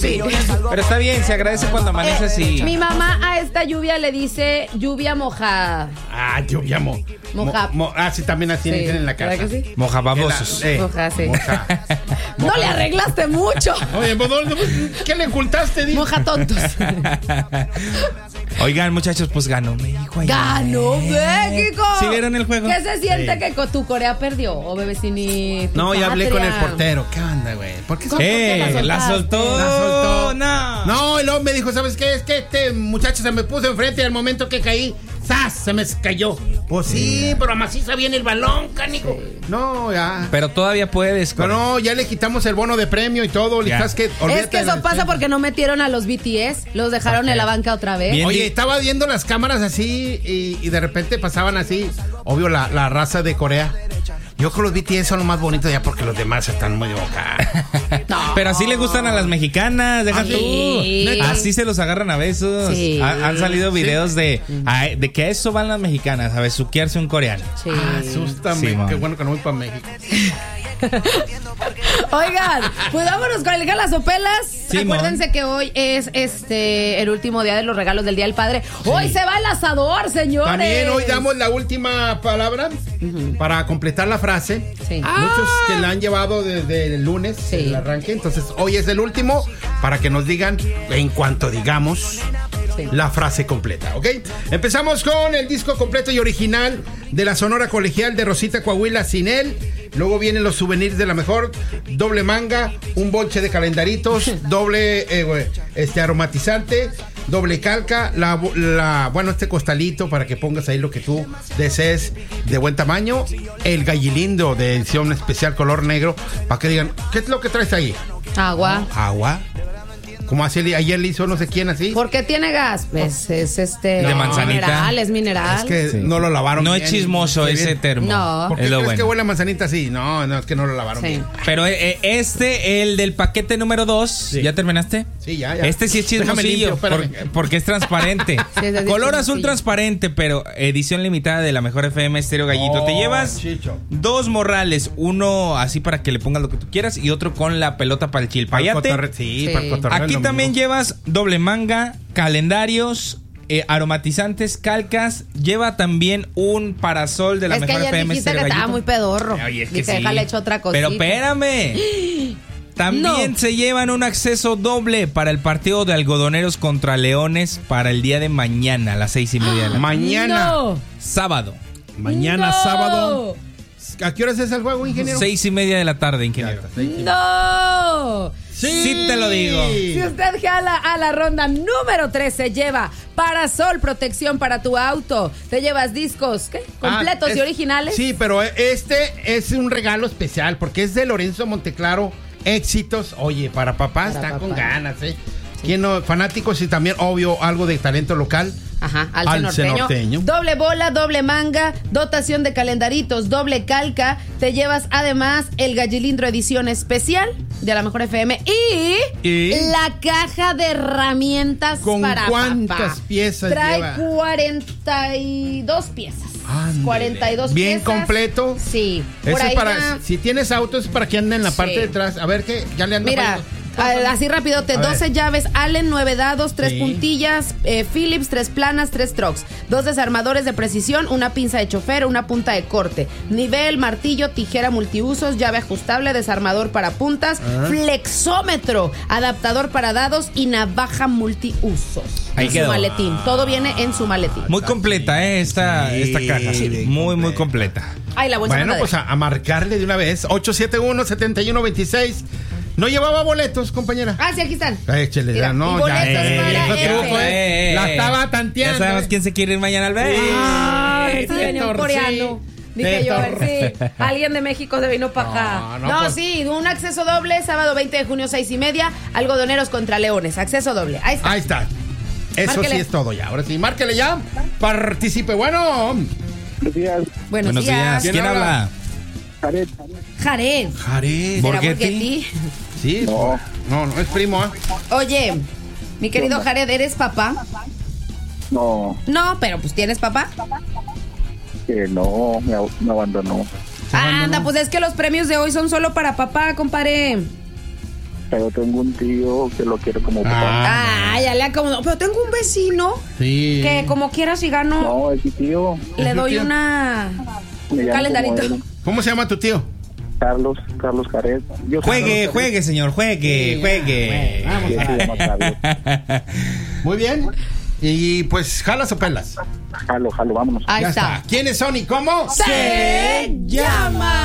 Sí. Pero está bien, se agradece cuando amanece así. Mi mamá a esta lluvia le dice lluvia mojada. Ah, lluvia sí, también así dicen en la casa. ¿Verdad que sí? Mojababosos. Moja, sí. Moja. No le arreglaste mucho. Oye, ¿qué le ocultaste? Moja tontos. Oigan, muchachos, pues ganó México ayer. ¡Ganó México! ¿Sí vieron el juego? ¿Qué se siente que tu Corea perdió? O bebecini. No, ya hablé con el portero. ¿Qué onda, güey? ¿Por qué La soltó. No, y luego me dijo, ¿sabes qué? Es que este muchacho se me puso enfrente y al momento que caí, ¡zas! Se me cayó. Pues sí, pero maciza bien el balón, canijo. No, ya. Pero todavía puedes. Pero no, ya le quitamos el bono de premio y todo. Es que eso pasa porque no metieron a los BTS. Los dejaron en la banca otra vez. Bien. Oye, estaba viendo las cámaras así y de repente pasaban así. Obvio, la raza de Corea. Yo creo que los BTS son los más bonitos ya porque los demás están muy boca. No. Pero así le gustan a las mexicanas, deja tú. Así se los agarran a besos. Sí. Han salido videos de que a eso van las mexicanas, a besuquearse un coreano. Sí. Asústame, sí, qué bueno que no voy para México. Oigan, pues vámonos con el Jalasopelas. Sí, acuérdense que hoy es el último día de los regalos del Día del Padre. Sí. Hoy se va el asador, señores. También hoy damos la última palabra para completar la frase. Sí. Muchos que la han llevado desde el lunes, el arranque. Entonces hoy es el último para que nos digan en cuanto digamos la frase completa, ¿ok? Empezamos con el disco completo y original de la Sonora Colegial de Rosita Coahuila, Sin Él. Luego vienen los souvenirs de la mejor, doble manga, un bolche de calendaritos, doble aromatizante, doble calca, este costalito para que pongas ahí lo que tú desees de buen tamaño, el gallilindo de edición especial color negro, para que digan, ¿qué es lo que traes ahí? Agua. Como ayer le hizo no sé quién así. ¿Por qué tiene gas? Pues es de manzanita. Es mineral. Es que no lo lavaron bien. No es chismoso ese termo. No. ¿Por qué crees que huele a manzanita así? No, es que no lo lavaron bien. Pero el del paquete número 2, ¿ya terminaste? Sí, ya. Este sí es chismosillo, porque es transparente. Color azul transparente, pero edición limitada de la mejor FM Estéreo Gallito. Te llevas 2 morrales, uno así para que le pongas lo que tú quieras y otro con la pelota para el chilpayate. Para el cotorreo. Aquí también llevas doble manga, calendarios, aromatizantes, calcas. Lleva también un parasol de la mejor FM. Es que ayer dijiste que estaba muy pedorro. Oye, es que sí. Déjale hecho otra cosita. Pero espérame. También se llevan un acceso doble para el partido de Algodoneros contra Leones para el día de mañana a las 6:30 de la tarde. Mañana. Sábado. Mañana, sábado. ¿A qué horas es el juego, ingeniero? 6:30 de la tarde, ingeniero. ¡No! Sí te lo digo. Si usted jala a la ronda número 3, se lleva parasol, protección para tu auto. Te llevas discos, completos y originales. Sí, pero este es un regalo especial porque es de Lorenzo Monteclaro. Éxitos. Oye, para papás están con ganas, ¿eh? ¿Quién no? Fanáticos y también, obvio, algo de talento local. Ajá, alce norteño. Doble bola, doble manga, dotación de calendaritos, doble calca. Te llevas además el Gallilindro edición especial de la mejor FM y la caja de herramientas para ¿cuántas papá. Piezas trae lleva? 42 piezas. Ándale. 42 bien piezas. Completo. Sí. Eso es para, si tienes autos, es para que anden en la parte de atrás. A ver que ya le andan. Mira. Así rapidote, 12 llaves Allen, 9 dados, 3 puntillas, Phillips, 3 planas, 3 trucks, 2 desarmadores de precisión, una pinza de chofer, una punta de corte, nivel, martillo, tijera multiusos, llave ajustable, desarmador para puntas, flexómetro, adaptador para dados y navaja multiusos. Ahí quedó. Su maletín, todo viene en su maletín. Muy completa, esta caja, muy completa. Ay, la bueno, pues a marcarle de una vez, 871-7126. ¿No llevaba boletos, compañera? Ah, sí, aquí están. Échele, mira, no, boletos ya. La estaba tanteando. Ya sabemos quién se quiere ir mañana al ver. Ay, sí, venía un coreano. Dije yo, a ver si alguien de México se vino para acá. No, pues, sí, un acceso doble, sábado 20 de junio, 6:30, Algodoneros contra Leones. Acceso doble, ahí está. Ahí está. Eso márquele. Sí es todo ya. Ahora sí, márquele ya. Participe. Bueno. Buenos días. Buenos días. ¿Quién habla? Jared. ¿Borghetti? Sí, no, es primo, ¿eh? Oye, mi querido Jared, ¿eres papá? No. No, pero pues ¿tienes papá? No, me abandonó. Anda, pues es que los premios de hoy son solo para papá, compadre. Pero tengo un tío que lo quiere como papá. Ya le acomodó. Pero tengo un vecino que como quiera si gano. No, es mi tío. Le doy un calendarito. ¿Cómo se llama tu tío? Carlos Caret. Juegue, señor, juegue. Vamos a ver. Muy bien. Y pues, ¿jalas o pelas? Jalo, vámonos. Ahí Ya está. ¿Quiénes son y cómo? Se llama.